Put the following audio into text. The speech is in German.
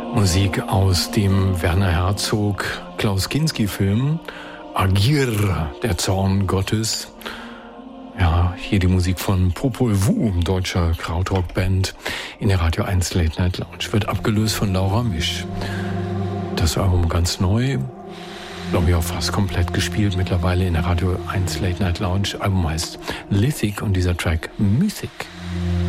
Musik aus dem Werner Herzog Klaus Kinski-Film Agir, der Zorn Gottes. Ja, hier die Musik von Popol Vuh, deutscher Krautrock-Band in der Radio 1 Late Night Lounge. Wird abgelöst von Laura Misch. Das Album ganz neu, glaube ich auch fast komplett gespielt mittlerweile in der Radio 1 Late Night Lounge. Album heißt Lithic und dieser Track Mythic.